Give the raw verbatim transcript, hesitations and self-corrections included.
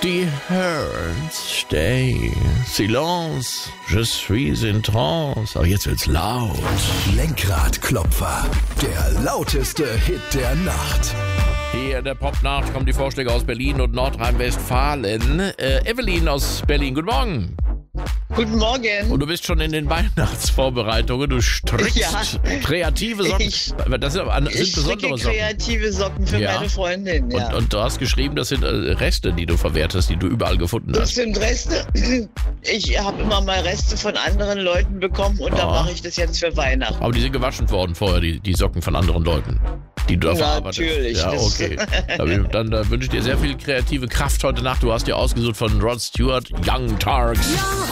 Die Herds, stay, silence, je suis in trance. Aber jetzt wird's laut. Lenkradklopfer, der lauteste Hit der Nacht. Hier in der Popnacht kommen die Vorschläge aus Berlin und Nordrhein-Westfalen. Äh, Evelyn aus Berlin, guten Morgen. Guten Morgen. Und du bist schon in den Weihnachtsvorbereitungen. Du strickst Ja. kreative Socken. Ich- das sind, sind Ich besondere stricke Socken. kreative Socken für Ja. meine Freundin. Ja. Und, und du hast geschrieben, das sind äh, Reste, die du verwertest, die du überall gefunden Das hast. sind Reste. Ich habe immer mal Reste von anderen Leuten bekommen und Ja. dann mache ich das jetzt für Weihnachten. Aber die sind gewaschen worden vorher, die, die Socken von anderen Leuten, die du da verarbeitest. Natürlich, Ja, das- okay. Dann, dann, dann wünsche ich dir sehr viel kreative Kraft heute Nacht. Du hast dir ausgesucht von Rod Stewart, Young Turks.